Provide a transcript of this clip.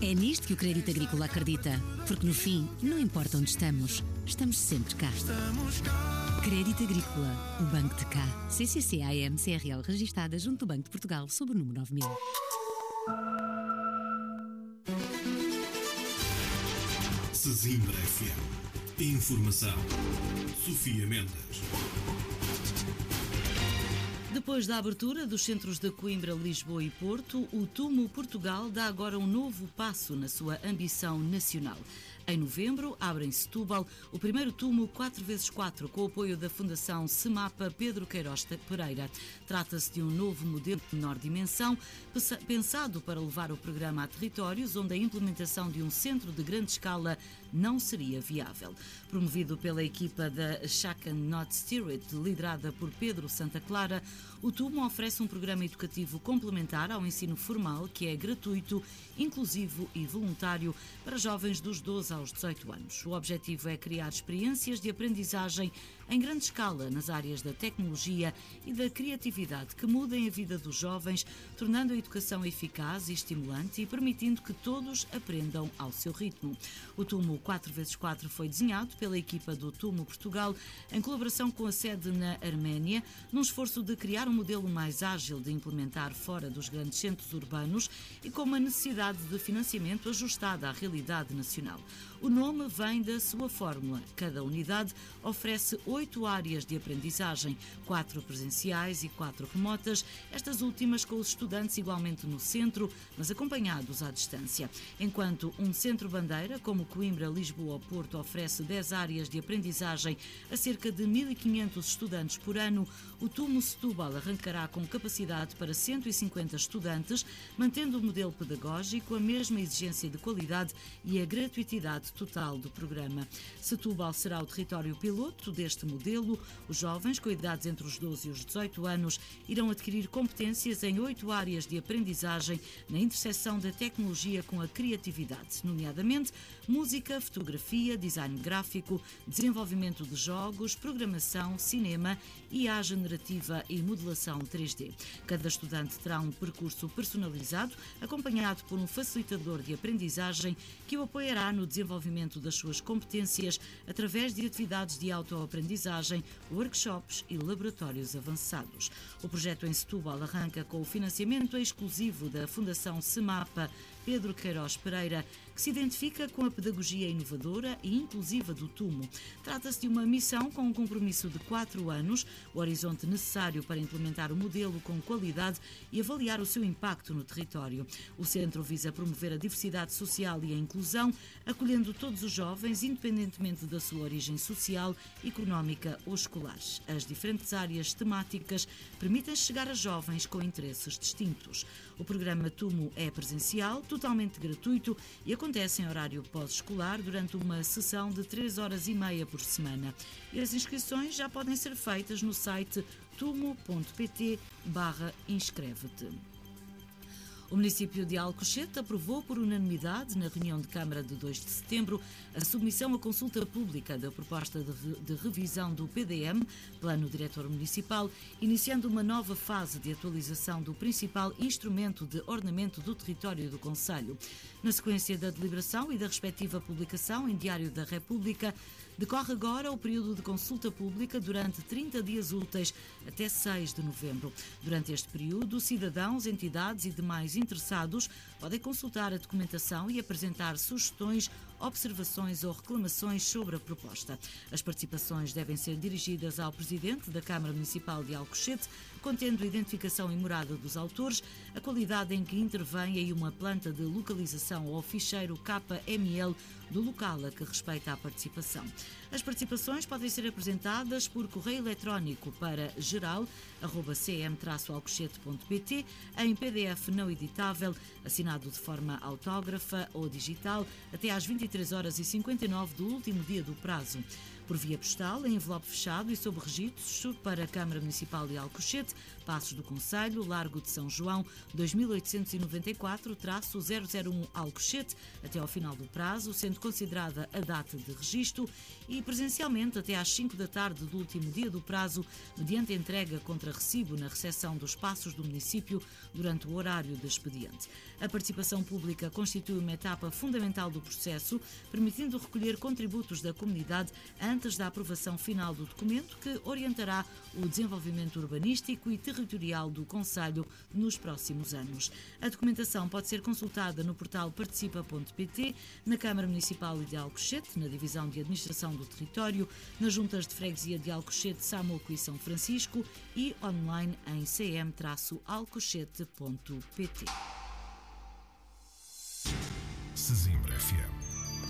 É nisto que o Crédito Agrícola acredita, porque no fim, não importa onde estamos sempre cá. Crédito Agrícola, o banco de cá. CCC-AM CRL registada junto do Banco de Portugal sob o número 9000. Sesimbra FM. Informação. Sofia Mendes. Depois da abertura dos centros de Coimbra, Lisboa e Porto, o TUMO Portugal dá agora um novo passo na sua ambição nacional. Em novembro, abre em Setúbal o primeiro TUMO 4x4 com o apoio da Fundação Semapa Pedro Queiroz Pereira. Trata-se de um novo modelo de menor dimensão, pensado para levar o programa a territórios onde a implementação de um centro de grande escala não seria viável. Promovido pela equipa da Shaken Not Steered, liderada por Pedro Santa Clara, o TUMO oferece um programa educativo complementar ao ensino formal que é gratuito, inclusivo e voluntário para jovens dos 12 aos 18 anos. O objetivo é criar experiências de aprendizagem em grande escala nas áreas da tecnologia e da criatividade que mudem a vida dos jovens, tornando a educação eficaz e estimulante e permitindo que todos aprendam ao seu ritmo. O TUMO 4x4 foi desenhado pela equipa do TUMO Portugal em colaboração com a sede na Arménia, num esforço de criar um modelo mais ágil de implementar fora dos grandes centros urbanos e com uma necessidade de financiamento ajustada à realidade nacional. O nome vem da sua fórmula. Cada unidade oferece 8 áreas de aprendizagem, 4 presenciais e 4 remotas, estas últimas com os estudantes igualmente no centro, mas acompanhados à distância. Enquanto um centro-bandeira, como Coimbra, Lisboa ou Porto, oferece 10 áreas de aprendizagem a cerca de 1.500 estudantes por ano, o TUMO Setúbal arrancará com capacidade para 150 estudantes, mantendo o modelo pedagógico, a mesma exigência de qualidade e a gratuitidade total do programa. Setúbal será o território piloto deste modelo. Os jovens, com idades entre os 12 e os 18 anos, irão adquirir competências em 8 áreas de aprendizagem na interseção da tecnologia com a criatividade, nomeadamente música, fotografia, design gráfico, desenvolvimento de jogos, programação, cinema, IA generativa e modelação 3D. Cada estudante terá um percurso personalizado, acompanhado por um facilitador de aprendizagem que o apoiará no desenvolvimento das suas competências através de atividades de autoaprendizagem, workshops e laboratórios avançados. O projeto em Setúbal arranca com o financiamento exclusivo da Fundação Semapa Pedro Queiroz Pereira, que se identifica com a pedagogia inovadora e inclusiva do TUMO. Trata-se de uma missão com um compromisso de 4 anos, o horizonte necessário para implementar o modelo com qualidade e avaliar o seu impacto no território. O centro visa promover a diversidade social e a inclusão, acolhendo todos os jovens, independentemente da sua origem social, económica ou escolar. As diferentes áreas temáticas permitem chegar a jovens com interesses distintos. O programa TUMO é presencial, totalmente gratuito e acontece em horário pós-escolar durante uma sessão de 3 horas e meia por semana. E as inscrições já podem ser feitas no site tumo.pt/inscreve-te. O município de Alcochete aprovou por unanimidade, na reunião de Câmara de 2 de setembro, a submissão à consulta pública da proposta de revisão do PDM, Plano Diretor Municipal, iniciando uma nova fase de atualização do principal instrumento de ordenamento do território do concelho. Na sequência da deliberação e da respectiva publicação em Diário da República, decorre agora o período de consulta pública durante 30 dias úteis, até 6 de novembro. Durante este período, cidadãos, entidades e demais interessados podem consultar a documentação e apresentar sugestões, observações ou reclamações sobre a proposta. As participações devem ser dirigidas ao Presidente da Câmara Municipal de Alcochete, contendo a identificação e morada dos autores, a qualidade em que intervém e uma planta de localização ou ficheiro KML do local a que respeita a participação. As participações podem ser apresentadas por correio eletrónico para geral@cm-alcochete.pt, em PDF não editável, assinado de forma autógrafa ou digital, até às 23h59 do último dia do prazo. por via postal, em envelope fechado e sob registro para a Câmara Municipal de Alcochete, Passos do Concelho, Largo de São João, 2894-001 Alcochete, até ao final do prazo, sendo considerada a data de registro, e presencialmente até às 5 da tarde do último dia do prazo, mediante entrega contra recibo na recepção dos Passos do município durante o horário de expediente. A participação pública constitui uma etapa fundamental do processo, permitindo recolher contributos da comunidade antes da aprovação final do documento, que orientará o desenvolvimento urbanístico e territorial do concelho nos próximos anos. A documentação pode ser consultada no portal participa.pt, na Câmara Municipal de Alcochete, na Divisão de Administração do Território, nas Juntas de Freguesia de Alcochete, Samoco e São Francisco e online em cm-alcochete.pt. Sesimbra FM.